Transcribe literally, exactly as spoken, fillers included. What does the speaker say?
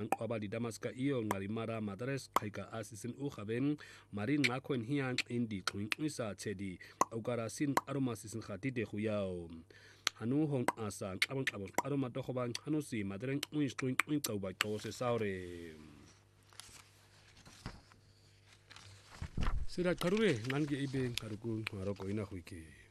kwaba di damaska iyo ngalimara madres kaika asisin uhaben marin ngakwen hian indi twinisa tedi ukarasin aromasisin khatide huyao hanu hon asa abon abon aroma dohoban hanusi madren uin twin uin kauba tose saure sira karure ngange ibe karuku maroko ina huike